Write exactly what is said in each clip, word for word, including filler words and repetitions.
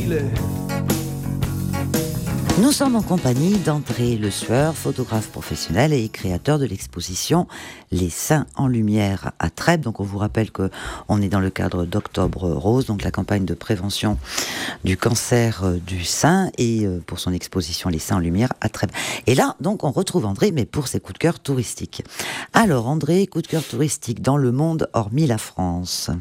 filet. Nous sommes en compagnie d'André Le Sueur, photographe professionnel et créateur de l'exposition Les Seins en Lumière à Trèbes. Donc on vous rappelle que on est dans le cadre d'Octobre Rose, donc la campagne de prévention du cancer du sein, et pour son exposition Les Seins en Lumière à Trèbes. Et là, donc on retrouve André, mais pour ses coups de cœur touristiques. Alors André, coup de cœur touristique dans le monde hormis la France.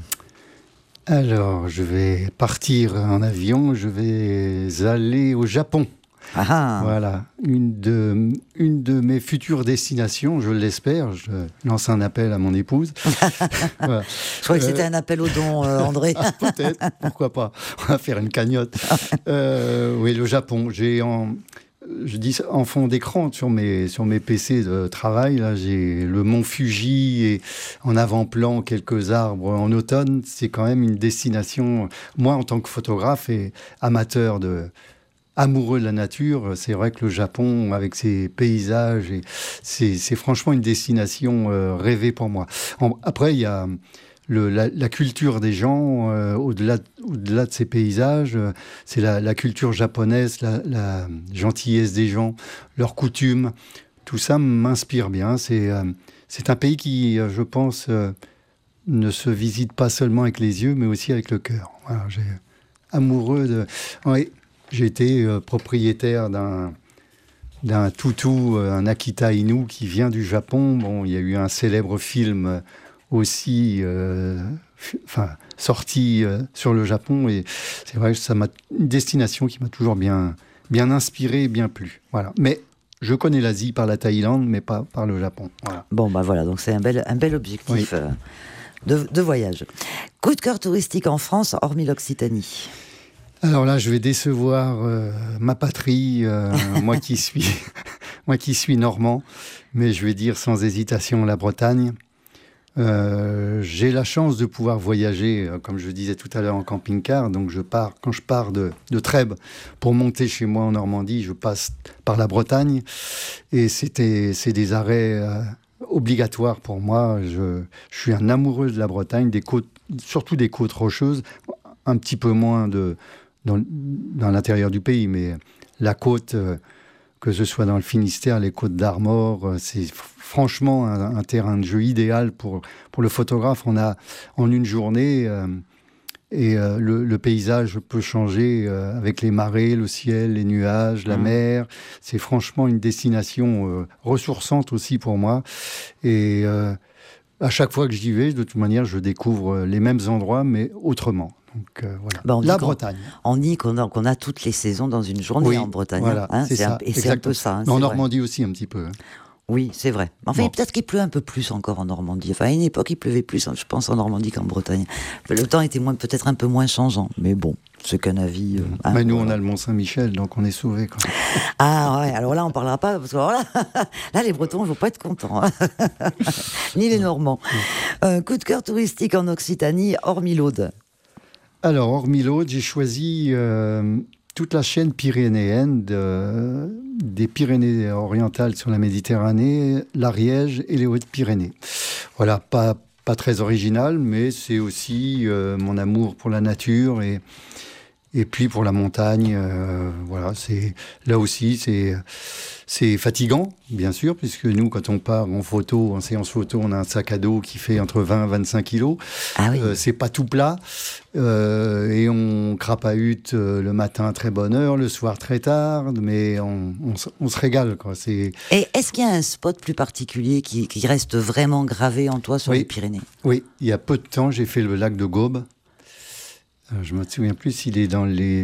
Alors, je vais partir en avion, je vais aller au Japon. Ah. Voilà, une de, une de mes futures destinations, je l'espère. Je lance un appel à mon épouse. Voilà. Je crois que c'était un appel au don, euh, André. Ah, peut-être, pourquoi pas. On va faire une cagnotte. euh, oui, le Japon. J'ai en, je dis en fond d'écran sur mes, sur mes P C de travail. Là, j'ai le mont Fuji et en avant-plan quelques arbres en automne. C'est quand même une destination. Moi, en tant que photographe et amateur de amoureux de la nature, c'est vrai que le Japon, avec ses paysages, et c'est, c'est franchement une destination euh, rêvée pour moi. En, après, il y a le, la, la culture des gens, euh, au-delà, au-delà de ces paysages, euh, c'est la, la culture japonaise, la, la gentillesse des gens, leurs coutumes. Tout ça m'inspire bien. C'est, euh, c'est un pays qui, euh, je pense, euh, ne se visite pas seulement avec les yeux, mais aussi avec le cœur. Voilà, j'ai amoureux de... Ouais, j'ai été euh, propriétaire d'un, d'un toutou, euh, un Akita Inu qui vient du Japon. Bon, il y a eu un célèbre film euh, aussi euh, f- enfin, sorti euh, sur le Japon. Et c'est vrai que ça m'a une destination qui m'a toujours bien, bien inspiré et bien plu. Voilà. Mais je connais l'Asie par la Thaïlande, mais pas par le Japon. Voilà. Bon, bah voilà, donc c'est un bel, un bel objectif Oui. euh, de, de voyage. Coup de cœur touristique en France, hormis l'Occitanie. Alors là, je vais décevoir euh, ma patrie, euh, moi qui suis, moi qui suis normand, mais je vais dire sans hésitation la Bretagne. Euh, j'ai la chance de pouvoir voyager, euh, comme je disais tout à l'heure, en camping-car. Donc je pars, quand je pars de, de Trèbes pour monter chez moi en Normandie, je passe par la Bretagne, et c'était, c'est des arrêts euh, obligatoires pour moi. Je, je suis un amoureux de la Bretagne, des côtes, surtout des côtes rocheuses, un petit peu moins de Dans, dans l'intérieur du pays, mais la côte, euh, que ce soit dans le Finistère, les côtes d'Armor, euh, c'est f- franchement un, un terrain de jeu idéal pour, pour le photographe. On a en une journée, euh, et euh, le, le paysage peut changer euh, avec les marées, le ciel, les nuages, la Mmh. mer. C'est franchement une destination euh, ressourçante aussi pour moi. Et euh, à chaque fois que j'y vais, de toute manière, je découvre les mêmes endroits, mais autrement. Donc euh, voilà, Bah, on dit la qu'on- Bretagne. On dit qu'on a, qu'on a toutes les saisons dans une journée Oui, en Bretagne. voilà, hein, c'est c'est un- ça, et c'est un peu exactement. ça. hein, Mais en c'est vrai. Normandie aussi, un petit peu. hein. Oui, c'est vrai. Enfin, Bon. peut-être qu'il pleut un peu plus encore en Normandie. Enfin, à une époque, il pleuvait plus, je pense, en Normandie qu'en Bretagne. Le temps était moins, peut-être un peu moins changeant. Mais bon, c'est qu'un avis. euh, hein, Mais nous, on voilà. a le Mont-Saint-Michel, donc on est sauvés. Quoi. Ah ouais, alors là, on parlera pas, parce que alors là, là, les Bretons, ils vont pas être contents. hein. Ni les Normands. Euh, coup de cœur touristique en Occitanie, hormis l'Aude. Alors, hormis l'autre, j'ai choisi euh, toute la chaîne pyrénéenne, de, des Pyrénées orientales sur la Méditerranée, l'Ariège et les Hautes-Pyrénées. Voilà, pas, pas très original, mais c'est aussi euh, mon amour pour la nature et, et puis pour la montagne. Euh, voilà, c'est, là aussi, c'est, c'est fatigant, bien sûr, puisque nous, quand on part en photo, en séance photo, on a un sac à dos qui fait entre vingt et vingt-cinq kilos. Ah oui. Euh, c'est pas tout plat. Euh, et on crapahute euh, le matin à très bonne heure, le soir très tard, mais on, on, se- on se régale. Quoi. C'est, Et est-ce qu'il y a un spot plus particulier qui, qui reste vraiment gravé en toi sur Oui. les Pyrénées? oui, il y a peu de temps, j'ai fait le lac de Gaube. Euh, je me souviens plus s'il est dans les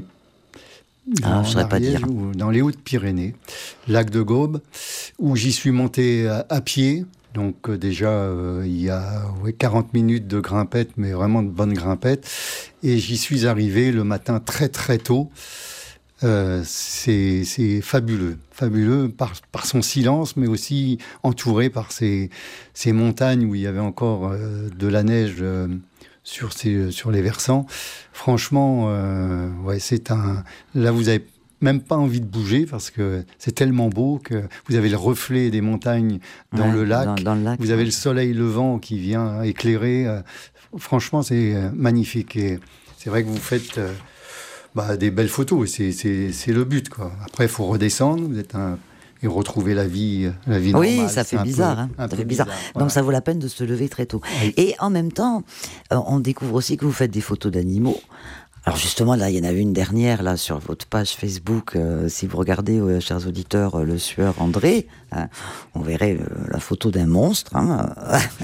Ah, dans je saurais pas l'Ariège dire. ou dans les Hautes-Pyrénées, lac de Gaube, où j'y suis monté à, à pied. Donc euh, déjà, euh, il y a ouais, quarante minutes de grimpette, mais vraiment de bonnes grimpettes. Et j'y suis arrivé le matin très très tôt. Euh, c'est, c'est fabuleux, fabuleux par, par son silence, mais aussi entouré par ces, ces montagnes où il y avait encore euh, de la neige euh, sur, ces, sur les versants. Franchement, euh, ouais, c'est un... Là, vous avez même pas envie de bouger parce que c'est tellement beau que vous avez le reflet des montagnes dans, Ouais, le, lac. dans- dans le lac, Vous avez ouais. le soleil levant qui vient éclairer. Euh, franchement, c'est euh, magnifique. Et c'est vrai que vous faites... euh, bah, des belles photos. C'est, c'est, c'est le but, quoi. Après, il faut redescendre. Vous êtes un... et retrouver la vie, la vie normale. Oui, ça fait bizarre. Peu, hein, ça fait bizarre. bizarre. Voilà. Donc ça vaut la peine de se lever très tôt. Oui. Et en même temps, euh, on découvre aussi que vous faites des photos d'animaux. Alors justement, là, il y en a une dernière là sur votre page Facebook. Euh, si vous regardez, euh, chers auditeurs, euh, le sueur André, hein, on verrait euh, la photo d'un monstre. Hein.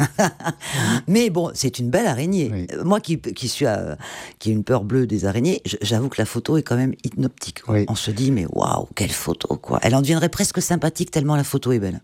Mais bon, c'est une belle araignée. Oui. Euh, moi, qui, qui suis, euh, qui ai une peur bleue des araignées, j'avoue que la photo est quand même hypnotique. Oui. On se dit, mais waouh, quelle photo, quoi. Elle en deviendrait presque sympathique tellement la photo est belle.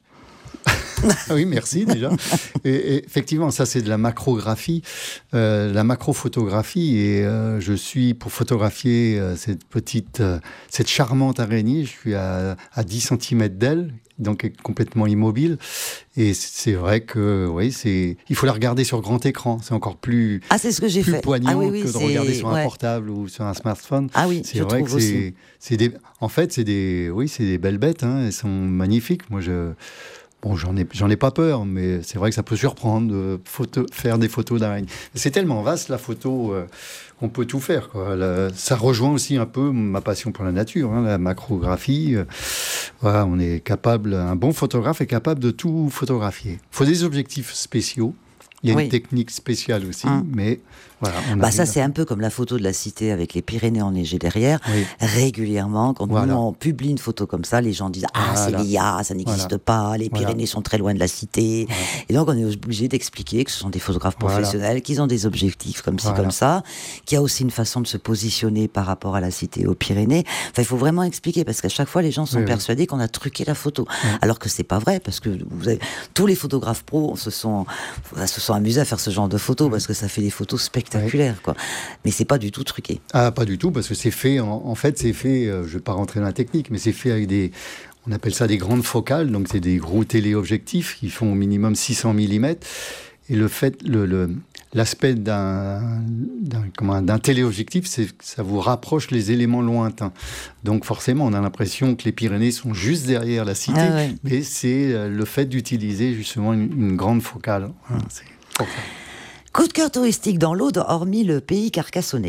Oui, merci déjà. Et, et effectivement, ça c'est de la macrographie, euh, la macrophotographie. Et euh, je suis pour photographier euh, cette petite, euh, cette charmante araignée. Je suis à, à dix centimètres d'elle, donc elle est complètement immobile. Et c'est vrai que oui, c'est, il faut la regarder sur grand écran. C'est encore plus, ah, c'est ce que j'ai plus fait. poignant ah, oui, oui, que de c'est... regarder sur ouais. un portable ou sur un smartphone. Ah oui, c'est je vrai trouve que c'est, aussi. c'est des, en fait, c'est des, oui, c'est des belles bêtes. Hein, elles sont magnifiques. Moi, je Bon, j'en ai, j'en ai pas peur, mais c'est vrai que ça peut surprendre de photo, faire des photos d'araignées. C'est tellement vaste, la photo, euh, qu'on peut tout faire, quoi. La, ça rejoint aussi un peu ma passion pour la nature, hein, la macrographie. Euh, voilà, on est capable, un bon photographe est capable de tout photographier. Il faut des objectifs spéciaux. Il y a oui. une technique spéciale aussi, mmh. mais voilà. On bah ça, c'est un peu comme la photo de la cité avec les Pyrénées enneigées derrière. Oui. Régulièrement, quand voilà. nous, on publie une photo comme ça, les gens disent « Ah, voilà. c'est l'I A, ça n'existe voilà. pas, les Pyrénées voilà. sont très loin de la cité. Voilà. » Et donc, on est obligé d'expliquer que ce sont des photographes professionnels, voilà. qu'ils ont des objectifs comme ci, voilà. comme ça, qu'il y a aussi une façon de se positionner par rapport à la cité aux Pyrénées. Enfin, il faut vraiment expliquer, parce qu'à chaque fois, les gens sont oui, persuadés oui. qu'on a truqué la photo. Oui. Alors que c'est pas vrai, parce que vous avez... tous les photographes pros se sont, se sont amusés à faire ce genre de photos, oui. parce que ça fait des photos spectaculaires. Quoi. Mais c'est pas du tout truqué. Ah, pas du tout, parce que c'est fait, en, en fait, c'est fait, euh, je vais pas rentrer dans la technique, mais c'est fait avec des, on appelle ça des grandes focales, donc c'est des gros téléobjectifs qui font au minimum six cents millimètres. Et le fait, le, le, l'aspect d'un, d'un, comment, d'un téléobjectif, c'est que ça vous rapproche les éléments lointains. Donc forcément, on a l'impression que les Pyrénées sont juste derrière la cité, ah ouais. mais c'est euh, le fait d'utiliser justement une, une grande focale. Hein, c'est pour ça. Coup de cœur touristique dans l'Aude, hormis le pays carcassonnais.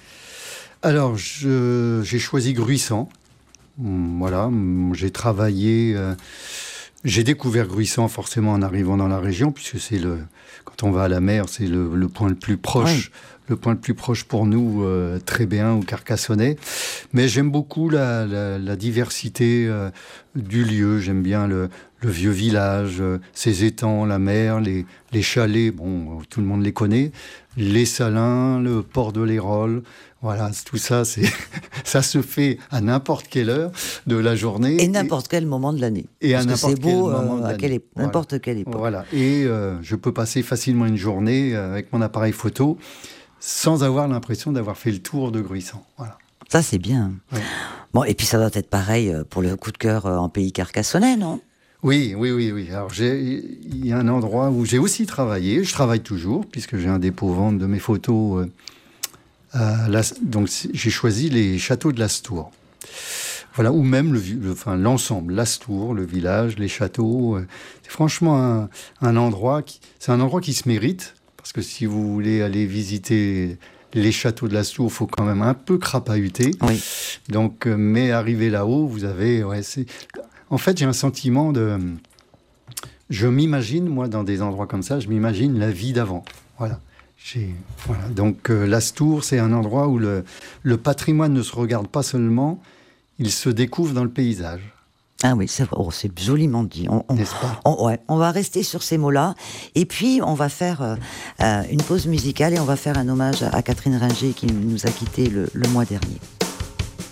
Alors, je, j'ai choisi Gruissant. Voilà, j'ai travaillé... Euh, j'ai découvert Gruissant forcément en arrivant dans la région, puisque c'est le... Quand on va à la mer, c'est le, le point le plus proche... Oui. Le point le plus proche pour nous, euh, Trébéen ou Carcassonnais. Mais j'aime beaucoup la, la, la diversité euh, du lieu. J'aime bien le, le vieux village, euh, ses étangs, la mer, les, les chalets. Bon, tout le monde les connaît. Les Salins, le port de l'Hérole. Voilà, tout ça, c'est, ça se fait à n'importe quelle heure de la journée. Et n'importe et, quel moment de l'année. Et Parce à n'importe que c'est beau quel moment euh, de l'année. À quelle, voilà. n'importe quelle époque. Voilà. Et euh, je peux passer facilement une journée avec mon appareil photo sans avoir l'impression d'avoir fait le tour de Gruissant. Voilà. Ça, c'est bien. Oui. Bon, et puis ça doit être pareil pour le coup de cœur en pays carcassonnais, non ? Oui, oui, oui, oui. Alors, il y a un endroit où j'ai aussi travaillé. Je travaille toujours, puisque j'ai un dépôt-vente de mes photos. Euh, la, donc, j'ai choisi les châteaux de l'Astour. Voilà, ou même le, le, enfin, l'ensemble, l'Astour, le village, les châteaux. Euh, c'est franchement un, un endroit qui, c'est un endroit qui se mérite. Parce que si vous voulez aller visiter les châteaux de l'Astour, il faut quand même un peu crapahuter. Oui. Donc, euh, mais arrivé là-haut, vous avez... Ouais, c'est... En fait, j'ai un sentiment de... Je m'imagine, moi, dans des endroits comme ça, je m'imagine la vie d'avant. Voilà. J'ai... voilà. Donc, euh, l'Astour, c'est un endroit où le... le patrimoine ne se regarde pas seulement, il se découvre dans le paysage. Ah oui, c'est, oh, c'est joliment dit. On, on, N'est-ce pas ? on, ouais, on va rester sur ces mots-là. Et puis, on va faire euh, euh, une pause musicale et on va faire un hommage à Catherine Ringer qui nous a quittés le, le mois dernier.